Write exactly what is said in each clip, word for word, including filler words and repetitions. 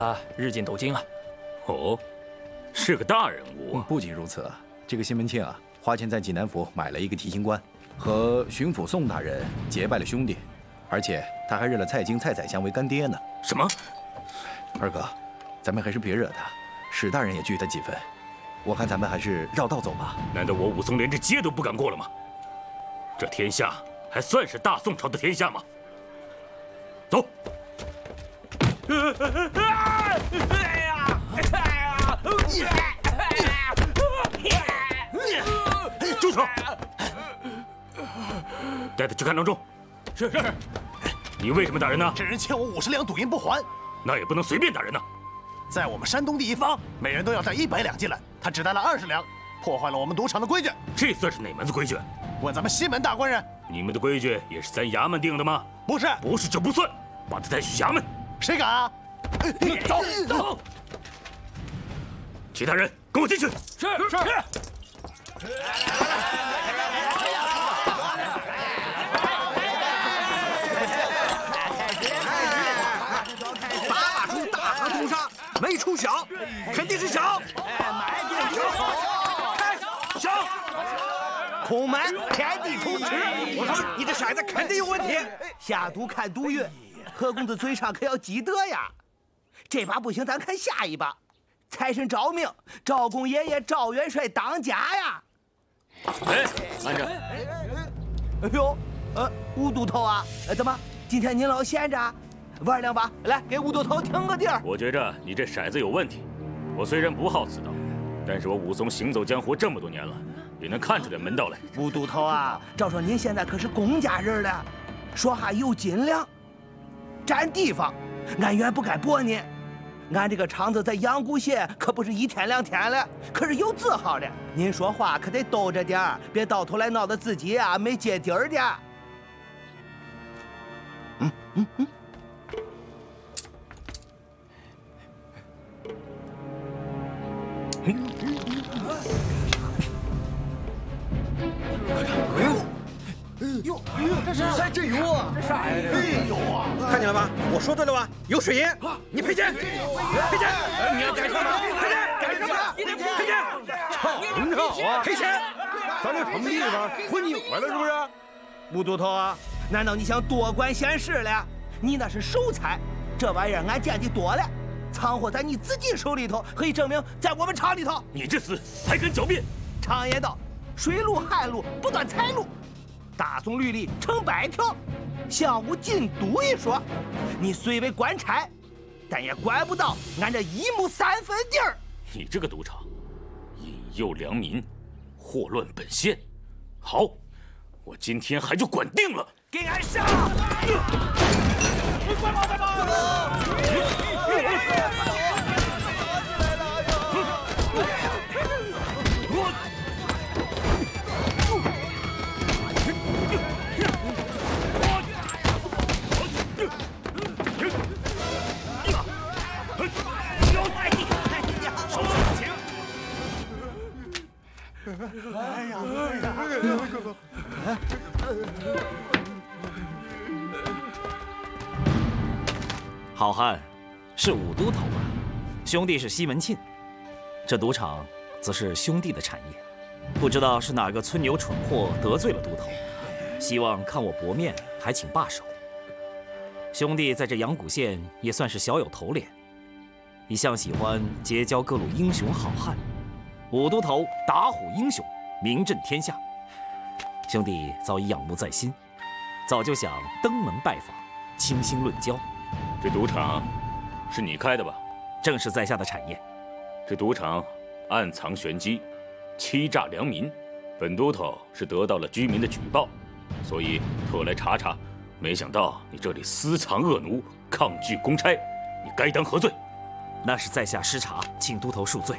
啊，日进斗金啊！ 哦，是个大人物啊！ 不仅如此，这个西门庆啊，花钱在济南府买了一个提刑官，和巡抚宋大人结拜了兄弟，而且他还认了蔡京蔡宰相为干爹呢。 什么？ 二哥，咱们还是别惹他，史大人也惧他几分。我看咱们还是绕道走吧。 难道我武松连这街都不敢过了吗？这天下还算是大宋朝的天下吗？走。 哎呀！哎呀！住手！带他去看郎中。是是。你为什么打人呢？ 这人欠我五十两赌银不还， 那也不能随便打人呐。 在我们山东地一方，每人都要带一百两进来，他只带了二十两，破坏了我们赌场的规矩。 这算是哪门子规矩？ 问咱们西门大官人， 你们的规矩也是咱衙门定的吗？ 不是， 不是就不算，把他带去衙门。 谁敢啊？ 走走！其他人跟我进去。 是是。 八把出大河通杀，没出小，肯定是小。买点小，小。空门天地同吃。我说你这骰子肯定有问题。 下赌看赌运，何公子嘴上可要积德呀。 这把不行，咱看下一把。财神招命，赵公爷爷赵元帅当家呀！ 哎，慢着！ 哎呦，呃，吴都头啊，呃，怎么今天您老闲着，玩两把？来，给吴都头听个底儿。 我觉着你这骰子有问题。我虽然不好此道，但是我武松行走江湖这么多年了，也能看出点门道来。 吴都头啊，照说您现在可是公家人了，说话有斤两，占地方，俺原不该驳您。 俺这个厂子在阳谷县可不是一天两天了，可是有字号的。您说话可得兜着点儿，别到头来闹得自己啊没接底儿的。嗯嗯嗯。 哎呦！哎呦！这是哎，这有啊！这啥呀？哎呦啊！看见了吧？我说对了吧？有水银，你赔钱！赔钱！你要干什么？赔钱！干什么？赔钱！ 很好啊！ 赔钱！ 咱这什么地方？混拧来了是不是？ 吴都头啊，难道你想多管闲事了？你那是手财，这玩意儿俺见的多了，藏货在你自己手里头，可以证明在我们厂里头。 你这厮还敢狡辩？ 常言道，水路旱路不断财路。 大宋律例成百条，相无禁赌一说。你虽为官差，但也管不到俺这一亩三分地儿。 你这个赌场，引诱良民，祸乱本县。好，我今天还就管定了。 给俺上！ 快跑！快跑！ 哎呀！ 好汉是武都头啊，兄弟是西门庆，这赌场则是兄弟的产业。不知道是哪个村牛蠢货得罪了都头，希望看我薄面，还请罢手。兄弟在这阳谷县也算是小有头脸，一向喜欢结交各路英雄好汉。 武都头打虎英雄，名震天下。兄弟早已仰慕在心，早就想登门拜访，倾心论交。 这赌场是你开的吧？ 正是在下的产业。 这赌场暗藏玄机，欺诈良民。本都头是得到了居民的举报，所以特来查查。没想到你这里私藏恶奴，抗拒公差，你该当何罪？ 那是在下失察，请都头恕罪。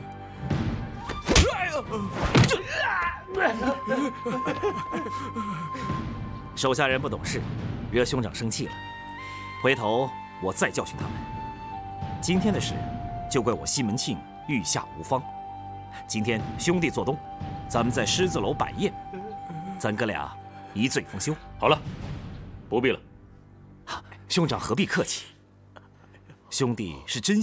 手下人不懂事，惹兄长生气了。回头我再教训他们。今天的事，就怪我西门庆御下无方。今天兄弟做东，咱们在狮子楼摆宴，咱哥俩一醉方休。 好了，不必了。 兄长何必客气？兄弟是真。